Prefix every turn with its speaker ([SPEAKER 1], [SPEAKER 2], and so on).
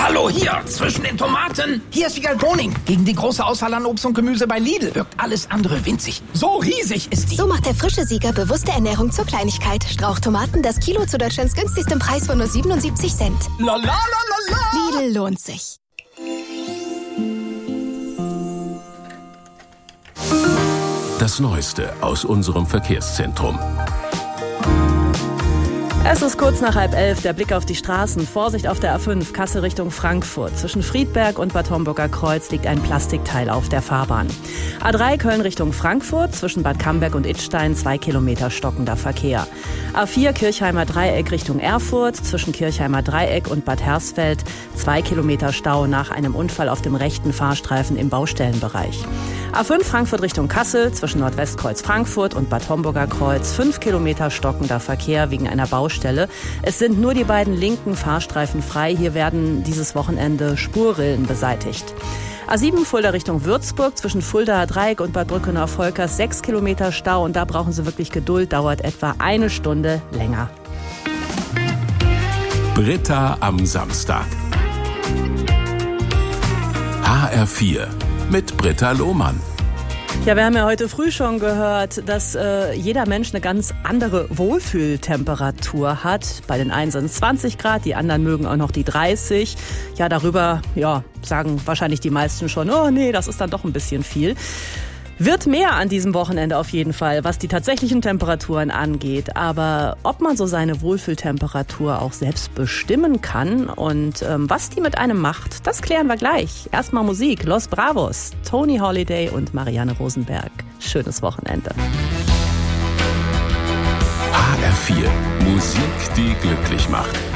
[SPEAKER 1] Hallo, hier, zwischen den Tomaten. Hier ist Wiegald Boning. Gegen die große Auswahl an Obst und Gemüse bei Lidl wirkt alles andere winzig. So riesig ist die.
[SPEAKER 2] So macht der frische Sieger bewusste Ernährung zur Kleinigkeit. Strauchtomaten, das Kilo zu Deutschlands günstigstem Preis von nur 77 Cent.
[SPEAKER 1] La la la la la.
[SPEAKER 2] Lidl lohnt sich.
[SPEAKER 3] Das Neueste aus unserem Verkehrszentrum.
[SPEAKER 4] Es ist kurz nach 10:30, der Blick auf die Straßen. Vorsicht auf der A5, Kassel Richtung Frankfurt. Zwischen Friedberg und Bad Homburger Kreuz liegt ein Plastikteil auf der Fahrbahn. A3 Köln Richtung Frankfurt, zwischen Bad Camberg und Idstein 2 Kilometer stockender Verkehr. A4 Kirchheimer Dreieck Richtung Erfurt, zwischen Kirchheimer Dreieck und Bad Hersfeld 2 Kilometer Stau nach einem Unfall auf dem rechten Fahrstreifen im Baustellenbereich. A5 Frankfurt Richtung Kassel, zwischen Nordwestkreuz Frankfurt und Bad Homburger Kreuz 5 Kilometer stockender Verkehr wegen einer Baustelle. Es sind nur die beiden linken Fahrstreifen frei. Hier werden dieses Wochenende Spurrillen beseitigt. A7 Fulda Richtung Würzburg, zwischen Fuldaer Dreieck und Bad Brückenau-Volkers 6 Kilometer Stau. Und da brauchen Sie wirklich Geduld, dauert etwa eine Stunde länger.
[SPEAKER 3] Britta am Samstag. HR4 mit Britta Lohmann.
[SPEAKER 4] Ja, wir haben ja heute früh schon gehört, dass jeder Mensch eine ganz andere Wohlfühltemperatur hat. Bei den einen sind es 20 Grad, die anderen mögen auch noch die 30. Ja, darüber sagen wahrscheinlich die meisten schon, oh nee, das ist dann doch ein bisschen viel. Wird mehr an diesem Wochenende auf jeden Fall, was die tatsächlichen Temperaturen angeht. Aber ob man so seine Wohlfühltemperatur auch selbst bestimmen kann und was die mit einem macht, das klären wir gleich. Erstmal Musik, Los Bravos, Tony Holiday und Marianne Rosenberg. Schönes Wochenende.
[SPEAKER 3] HR4, Musik, die glücklich macht.